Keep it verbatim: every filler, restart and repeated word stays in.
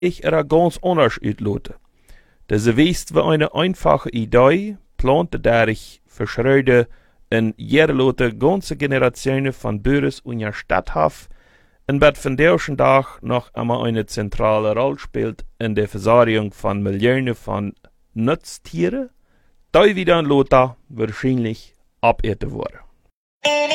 ich er ganz anders uitloten. Deze weest we eine einfache Idee, plante dadurch verschreide en jederlote ganze Generationen von Bürgers und der Stadt haf, en bed von derschen Tag noch einmal eine zentrale Rolle spielt in der Versorgung von Millionen von Nutztieren, die wieder in Lothar wahrscheinlich abeten worden.